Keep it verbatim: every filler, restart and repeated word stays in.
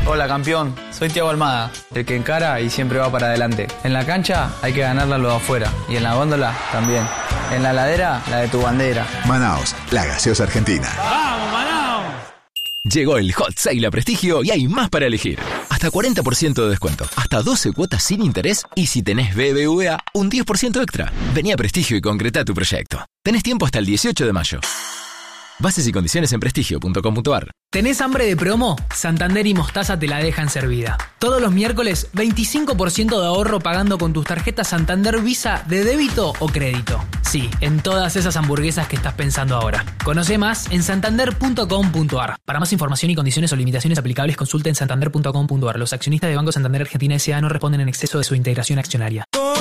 Hola campeón, soy Thiago Almada, el que encara y siempre va para adelante. En la cancha hay que ganarla lo de afuera y en la góndola también. En la ladera, la de tu bandera. Manaos, la gaseosa argentina. ¡Vamos, Manaos! Llegó el Hot Sale a Prestigio y hay más para elegir. Hasta cuarenta por ciento de descuento, hasta doce cuotas sin interés y si tenés B B V A, un diez por ciento extra. Vení a Prestigio y concreta tu proyecto. Tenés tiempo hasta el dieciocho de mayo. Bases y condiciones en prestigio punto com punto a r. ¿Tenés hambre de promo? Santander y Mostaza te la dejan servida. Todos los miércoles, veinticinco por ciento de ahorro pagando con tus tarjetas Santander Visa de débito o crédito. Sí, en todas esas hamburguesas que estás pensando ahora. Conoce más en santander punto com punto a r. Para más información y condiciones o limitaciones aplicables, consulta en santander punto com punto a r. Los accionistas de Banco Santander Argentina S A no responden en exceso de su integración accionaria.